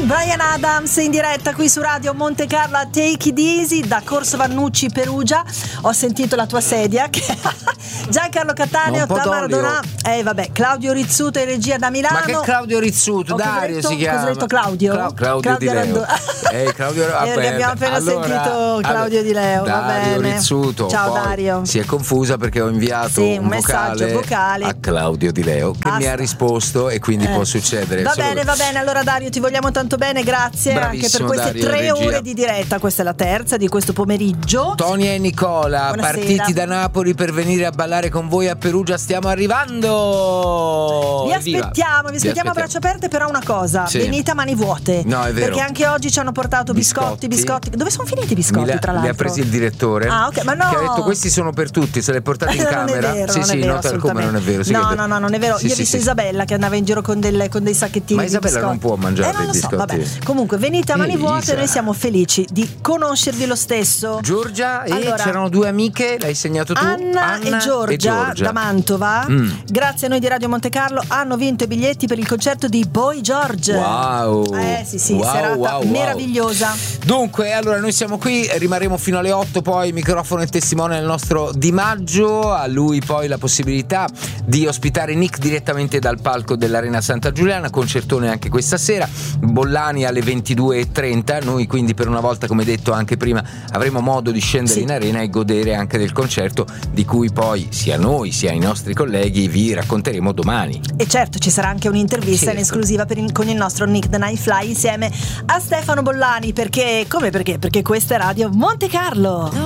Bryan Adams in diretta qui su Radio Monte Carlo a Take It Easy da Corso Vannucci, Perugia. Ho sentito la tua sedia che Giancarlo Cattaneo, Tamara Donà, vabbè, Claudio Rizzuto in regia da Milano. Ma che Claudio Rizzuto? Dario si chiama. Cosa ho detto Claudio? Claudio Di Leo. Claudio, abbiamo appena sentito Claudio Di Leo. Dario va bene. Rizzuto. Ciao poi Dario. Si è confusa perché ho inviato un messaggio vocale a Claudio Di Leo che mi ha risposto e quindi può succedere. Va bene. Allora Dario, ti vogliamo tanto bene, grazie. Bravissimo, anche per queste Dario, 3 ore di diretta. Questa è la terza di questo pomeriggio. Tonia e Nicola, buonasera. Partiti da Napoli per venire a ballare con voi a Perugia, stiamo arrivando. Vi aspettiamo a braccia aperte, però una cosa, venite a mani vuote. No, è vero. Perché anche oggi ci hanno portato biscotti. Dove sono finiti i biscotti, tra l'altro? Li ha presi il direttore. Ah, ok, ma no. Che ha detto questi sono per tutti, se li hai portati in camera. Non è vero, come non è vero? No, non è vero. Io ho visto Isabella che andava in giro con dei sacchettini. Ma Isabella non può mangiare dei biscotti. Vabbè. Comunque venite a mani vuote, noi siamo felici di conoscervi lo stesso. Giorgia, c'erano 2 amiche, l'hai segnato tu? Anna e Giorgia da Mantova, grazie a noi di Radio Monte Carlo, hanno vinto i biglietti per il concerto di Boy George. Wow. Serata meravigliosa. Dunque, allora noi siamo qui, rimarremo fino alle 8, poi microfono e testimone del nostro Di Maggio, a lui poi la possibilità di ospitare Nick direttamente dal palco dell'Arena Santa Giuliana, concertone anche questa sera, Bollani alle 22:30, noi quindi per una volta, come detto anche prima, avremo modo di scendere in arena e godere anche del concerto di cui poi sia noi sia i nostri colleghi vi racconteremo domani. E certo ci sarà anche un'intervista in esclusiva con il nostro Nick the Night Fly insieme a Stefano Bollani, perché questa è Radio Monte Carlo.